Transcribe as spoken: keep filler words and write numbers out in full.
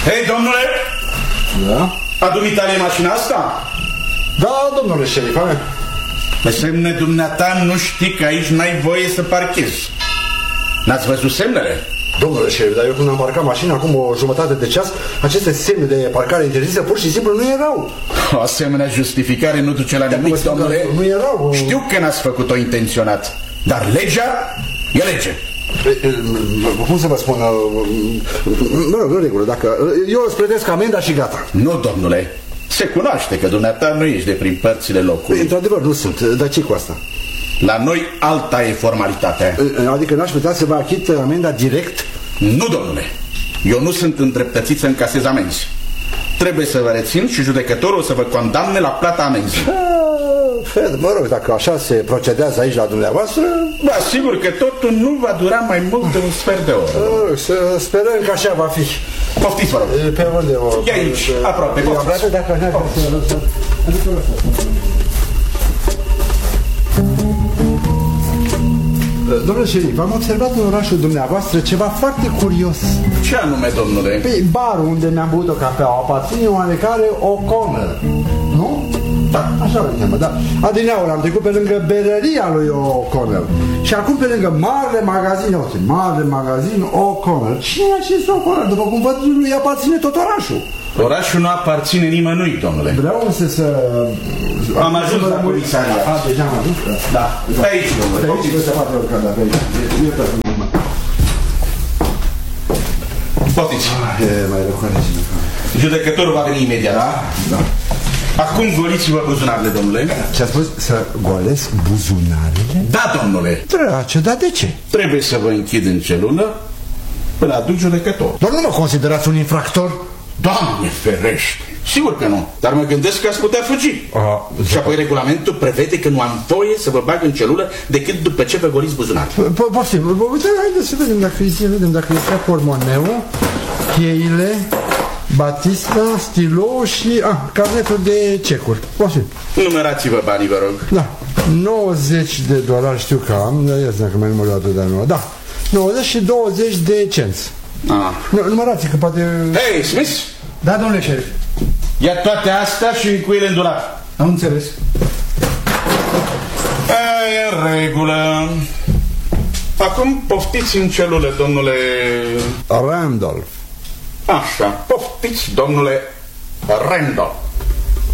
Hei, domnule! Da? A dumitale mașina asta? Da, domnule șerif, ame. Pe semne dumneata nu știi că aici n-ai voie să parchezi. N-ați văzut semnele? Domnule șerif, dar eu când am parcat mașina acum o jumătate de ceas, aceste semne de parcare interzisă pur și simplu nu erau. O asemenea justificare nu duce la nimic, domnule. Nu erau. Știu că n-ați făcut-o intenționat, dar legea e lege. Cum să vă spun? Mă rog, în regulă, dacă eu îți plătesc amenda și gata. Nu, domnule. Se cunoaște că dumneata nu ești de prin părțile locului. Într-adevăr nu sunt, dar ce cu asta? La noi alta e formalitatea. Adică n-aș putea să vă achit amenda direct? Nu, domnule. Eu nu sunt îndreptățit să încasez amenzi. Trebuie să vă rețin și judecătorul o să vă condamne la plata amenzii. Fed, mă rog, dacă așa se procedează aici la dumneavoastră... Vă asigur că totul nu va dura mai mult de un sfert de oră. Să sperăm că așa va fi. Poftiți, vă rog. Pe unde o... E aici, aproape. Aproape, dacă n-ar fi să... Domnule șerif, am observat în orașul dumneavoastră ceva foarte curios. Ce anume, domnule? Pe barul unde mi-am băut o cafea aparține oarecare O'Connor, nu? Da, așa o cheamă, da. Adineaur am trecut pe lângă berăria lui O'Connor și acum pe lângă marele magazin, uite, marele magazin O'Connor. Cine e acest O'Connor? După cum văd, lui aparține tot orașul. Orașul nu aparține nimănui, domnule. Vreau însă să... Am ajuns la comisariat. A, deja am ajuns? Da. Pe aici, domnule. Pe aici, se poate urca, da, pe aici. Poftiți. E mai răcoare. Judecătorul va veni imediat. Da? Da. Acum goliți-vă buzunarele, domnule. Ce-a spus? Să golesc buzunarele? Da, domnule. Drace, dar de ce? Trebuie să vă închid în celulă până aduc judecător. Doar nu mă considerați un infractor? Doamne ferește! Sigur că nu, dar mă gândesc că ați putea fugi. A, și apoi regulamentul prevede că nu am voie să vă bag în celulă decât după ce vă goliți buzunarele. Poftim, uite, haideți să vedem dacă e, vedem dacă e pe portmoneu, cheile, batista, stilou și ah, carnetul de cecuri. Poftim. Numerați-vă banii, vă rog. Da, nouăzeci de dolari știu că am, dar ia că mai numărul atât de nou. Da, nouăzeci și douăzeci de cenți. Ah. Numărați că poate... Hei, Smith! Da, domnule șerif. Ia toate astea și încuie-le în dulap. Am înțeles. E în regulă. Acum poftiți în celulă, domnule... Randolph. Așa, poftiți, domnule Randolph.